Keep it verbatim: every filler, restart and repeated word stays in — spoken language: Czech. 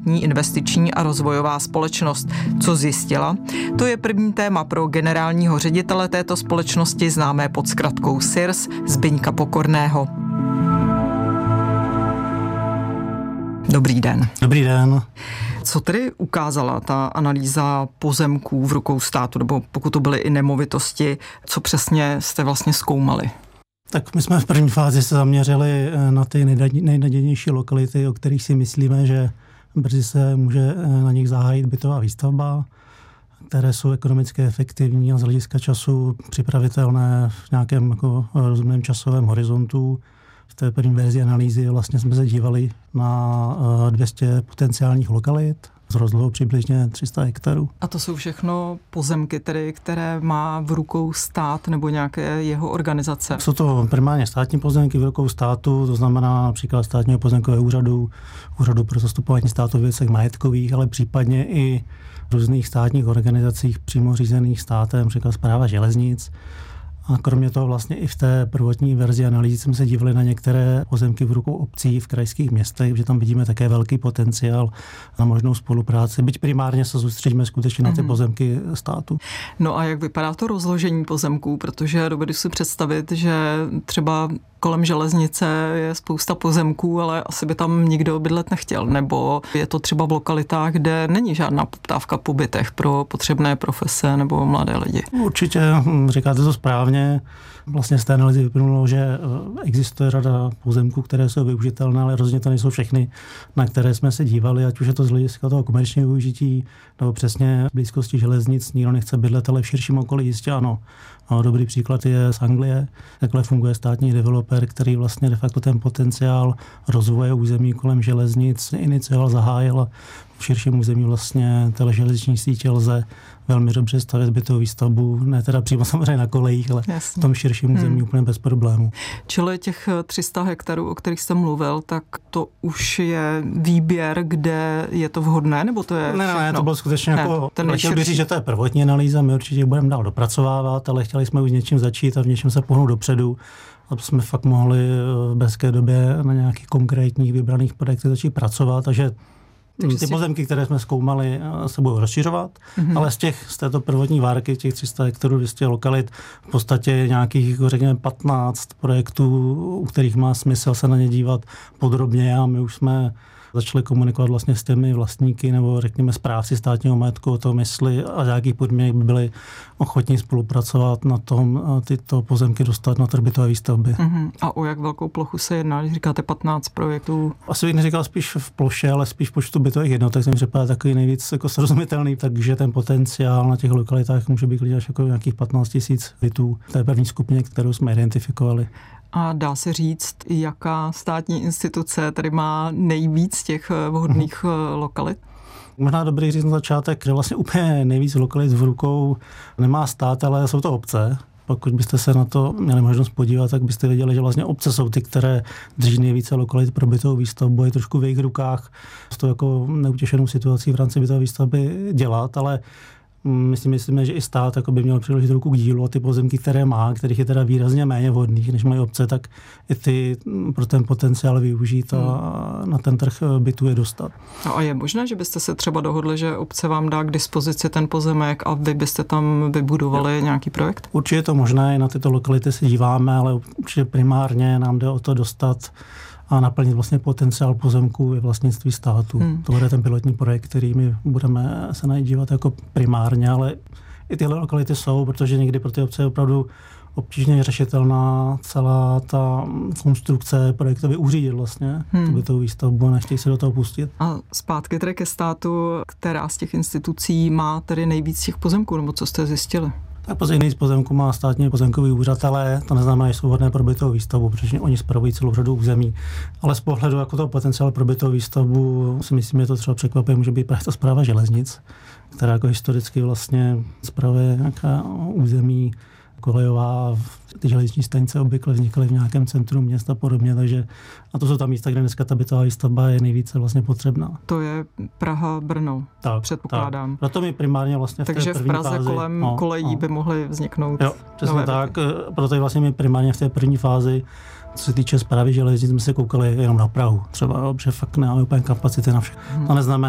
státní investiční a rozvojová společnost. Co zjistila? To je první téma pro generálního ředitele této společnosti, známé pod zkratkou S I R S, Zbyňka Pokorného. Dobrý den. Dobrý den. Co tedy ukázala ta analýza pozemků v rukou státu, nebo pokud to byly i nemovitosti, co přesně jste vlastně zkoumali? Tak my jsme v první fázi se zaměřili na ty nejnadějnější lokality, o kterých si myslíme, že brzy se může na nich zahájit bytová výstavba, které jsou ekonomicky efektivní a z hlediska času připravitelné v nějakém jako rozumném časovém horizontu. V té první verzi analýzy vlastně jsme se dívali na dvě stě potenciálních lokalit s rozlohou přibližně tři sta hektarů. A to jsou všechno pozemky, tedy, které má v rukou stát nebo nějaké jeho organizace? Jsou to primárně státní pozemky v rukou státu, to znamená například státního pozemkového úřadu, úřadu pro zastupování státu v věcech majetkových, ale případně i různých státních organizacích přímo řízených státem, například Správa železnic. A kromě toho vlastně i v té prvotní verzi analýzy jsme se dívali na některé pozemky v rukou obcí v krajských městech, že tam vidíme také velký potenciál na možnou spolupráci, byť primárně se soustředíme skutečně na ty pozemky státu. No a jak vypadá to rozložení pozemků, protože dovedu si představit, že třeba kolem železnice je spousta pozemků, ale asi by tam nikdo bydlet nechtěl, nebo je to třeba v lokalitách, kde není žádná poptávka po bytech pro potřebné profese nebo mladé lidi. Určitě, říkáte to správně. Vlastně z té analýzy vyplynulo, že existuje řada pozemků, které jsou využitelné, ale rozhodně to nejsou všechny, na které jsme se dívali, ať už je to z hlediska toho komerčního využití, nebo přesně v blízkosti železnic, nikdo nechce bydlet, ale v širším okolí jistě ano. No, dobrý příklad je z Anglie, takhle funguje státní developer, který vlastně de facto ten potenciál rozvoje území kolem železnic inicioval, zahájil. V širším území vlastně té železniční sítě lze velmi dobře stavět bytovou výstavbu, ne teda přímo samozřejmě na kolejích, ale Jasně. v tom širším území hmm. úplně bez problémů. Čili těch tři sta hektarů, o kterých jste mluvil, tak to už je výběr, kde je to vhodné, nebo to je Ne, všechno? ne, to bylo skutečně ne, jako, chtěl bych říct, že to je prvotní analýza, my určitě budeme dál dopracovávat, ale chtěli jsme už něčím začít a v něčem se pohnout dopředu, aby jsme fakt mohli v brzké době na nějakých konkrétních vybraných projektech začít pracovat, takže ty si... pozemky, které jsme zkoumali, se budou rozšiřovat, mm-hmm. ale z těch, z této prvotní várky, těch tři sta hektarů, dvě stě lokalit, v podstatě nějakých, jako řekněme, patnáct projektů, u kterých má smysl se na ně dívat podrobně a my už jsme začali komunikovat vlastně s těmi vlastníky nebo řekněme správci státního majetku o tom, jestli a z jakých podmínek by byli ochotní spolupracovat na tom tyto pozemky dostat na trh bytové výstavby. Uh-huh. A o jak velkou plochu se jedná, když říkáte patnáct projektů? Asi bych neříkal spíš v ploše, ale spíš v počtu bytových jednotek, jsem řekl takový nejvíc jako srozumitelný, takže ten potenciál na těch lokalitách může být až jako nějakých patnáct tisíc bytů v té první skupině, kterou jsme identifikovali. A dá se říct, jaká státní instituce tady má nejvíc těch vhodných uh-huh. lokalit? Možná dobrý říct na začátek, že vlastně úplně nejvíc lokalit v rukou nemá stát, ale jsou to obce. Pokud byste se na to měli možnost podívat, tak byste věděli, že vlastně obce jsou ty, které drží nejvíce lokalit pro bytovou výstavbu, je trošku v jejich rukách s tou jako neutěšenou situací v rámci bytové výstavby dělat, ale my si myslíme, že i stát jako by měl přiložit ruku k dílu a ty pozemky, které má, kterých je teda výrazně méně vhodných, než mají obce, tak i ty pro ten potenciál využít a na ten trh bytu je dostat. A je možné, že byste se třeba dohodli, že obce vám dá k dispozici ten pozemek a vy byste tam vybudovali jo. nějaký projekt? Určitě je to možné, na tyto lokality se díváme, ale určitě primárně nám jde o to dostat a naplnit vlastně potenciál pozemků ve vlastnictví státu. Hmm. To bude ten pilotní projekt, který my budeme se najdívat jako primárně, ale i tyhle lokality jsou, protože někdy pro ty obce je opravdu obtížně řešitelná celá ta konstrukce projektově uřídit vlastně hmm. tu bytovou výstavbu a nechtějí se do toho pustit. A zpátky tedy ke státu, která z těch institucí má tedy nejvíc těch pozemků, nebo co jste zjistili? Tak nejvíc pozemků má státní pozemkový úřad, ale to neznamená, že jsou vhodné pro bytovou výstavbu, protože oni spravují celou řadu území. Ale z pohledu jako toho potenciálu pro bytovou výstavbu si myslím, že to třeba překvapuje, může být právě ta Správa železnic, která jako historicky vlastně spravuje nějaká území kolejová, ty železniční stanice obvykle vznikaly v nějakém centru města a podobně, takže a to jsou tam místa, kde dneska ta bytová výstavba je nejvíce vlastně potřebná. To je Praha, Brno, tak, předpokládám. Tak. Proto mi primárně vlastně v Takže té první v Praze fázi, kolem no, kolejí no. by mohly vzniknout jo, přesně nové tak. byty. Proto vlastně mi primárně v té první fázi, co se týče správy železnic, jsme se koukali jenom na Prahu. Třeba, že fakt nemáme úplně kapacity na všechno. Hmm. To neznamená,